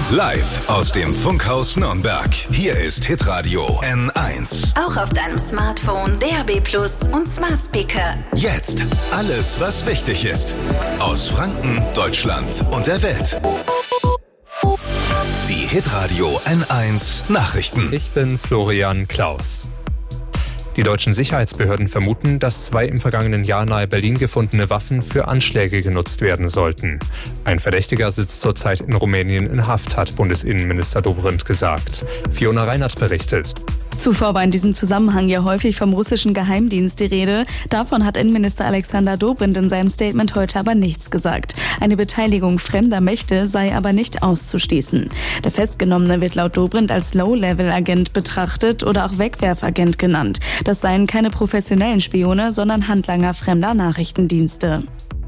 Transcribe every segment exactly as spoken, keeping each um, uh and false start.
Live aus dem Funkhaus Nürnberg. Hier ist Hitradio N eins. Auch auf deinem Smartphone, D A B Plus und Smart Speaker. Jetzt alles, was wichtig ist. Aus Franken, Deutschland und der Welt. Die Hitradio N eins Nachrichten. Ich bin Florian Klaus. Die deutschen Sicherheitsbehörden vermuten, dass zwei im vergangenen Jahr nahe Berlin gefundene Waffen für Anschläge genutzt werden sollten. Ein Verdächtiger sitzt zurzeit in Rumänien in Haft, hat Bundesinnenminister Dobrindt gesagt. Fiona Reinert berichtet. Zuvor war in diesem Zusammenhang ja häufig vom russischen Geheimdienst die Rede. Davon hat Innenminister Alexander Dobrindt in seinem Statement heute aber nichts gesagt. Eine Beteiligung fremder Mächte sei aber nicht auszuschließen. Der Festgenommene wird laut Dobrindt als Low-Level-Agent betrachtet oder auch Wegwerfagent genannt. Das seien keine professionellen Spione, sondern Handlanger fremder Nachrichtendienste.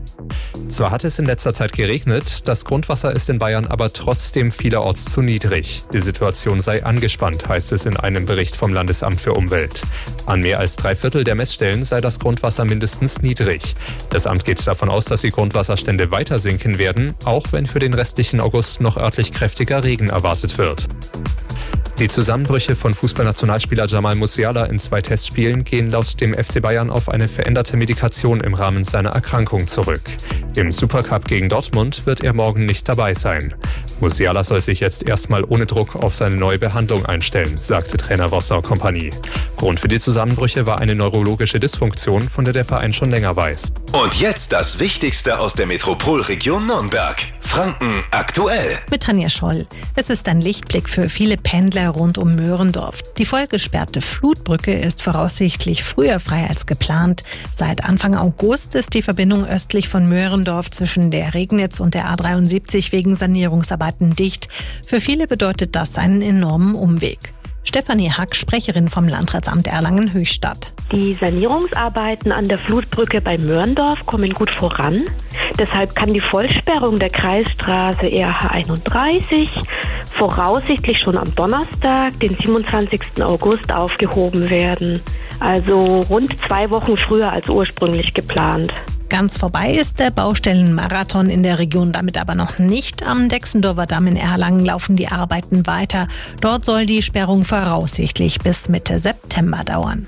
Zwar hat es in letzter Zeit geregnet, das Grundwasser ist in Bayern aber trotzdem vielerorts zu niedrig. Die Situation sei angespannt, heißt es in einem Bericht vom Landesamt für Umwelt. An mehr als drei Viertel der Messstellen sei das Grundwasser mindestens niedrig. Das Amt geht davon aus, dass die Grundwasserstände weiter sinken werden, auch wenn für den restlichen August noch örtlich kräftiger Regen erwartet wird. Die Zusammenbrüche von Fußballnationalspieler Jamal Musiala in zwei Testspielen gehen laut dem F C Bayern auf eine veränderte Medikation im Rahmen seiner Erkrankung zurück. Im Supercup gegen Dortmund wird er morgen nicht dabei sein. Musiala soll sich jetzt erstmal ohne Druck auf seine neue Behandlung einstellen, sagte Trainer Vincent Kompany. Grund für die Zusammenbrüche war eine neurologische Dysfunktion, von der der Verein schon länger weiß. Und jetzt das Wichtigste aus der Metropolregion Nürnberg. Franken aktuell. Mit Tanja Scholl. Es ist ein Lichtblick für viele Pendler rund um Möhrendorf. Die vollgesperrte Flutbrücke ist voraussichtlich früher frei als geplant. Seit Anfang August ist die Verbindung östlich von Möhrendorf zwischen der Regnitz und der A dreiundsiebzig wegen Sanierungsarbeiten dicht. Für viele bedeutet das einen enormen Umweg. Stefanie Hack, Sprecherin vom Landratsamt Erlangen-Höchstadt. Die Sanierungsarbeiten an der Flutbrücke bei Möhrendorf kommen gut voran. Deshalb kann die Vollsperrung der Kreisstraße R H einunddreißig voraussichtlich schon am Donnerstag, den siebenundzwanzigsten August, aufgehoben werden. Also rund zwei Wochen früher als ursprünglich geplant. Ganz vorbei ist der Baustellenmarathon in der Region damit aber noch nicht. Am Dexendorfer Damm in Erlangen laufen die Arbeiten weiter. Dort soll die Sperrung voraussichtlich bis Mitte September dauern.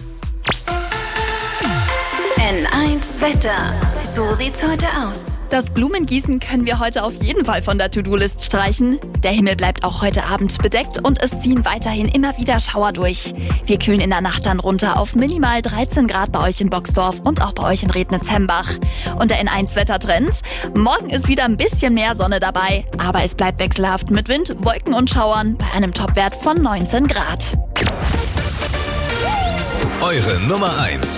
N eins Wetter. So sieht's heute aus. Das Blumengießen können wir heute auf jeden Fall von der To-Do-List streichen. Der Himmel bleibt auch heute Abend bedeckt und es ziehen weiterhin immer wieder Schauer durch. Wir kühlen in der Nacht dann runter auf minimal dreizehn Grad bei euch in Boxdorf und auch bei euch in Rednitz-Hembach. Und der N eins Wettertrend: Morgen ist wieder ein bisschen mehr Sonne dabei, aber es bleibt wechselhaft mit Wind, Wolken und Schauern bei einem Topwert von neunzehn Grad. Eure Nummer eins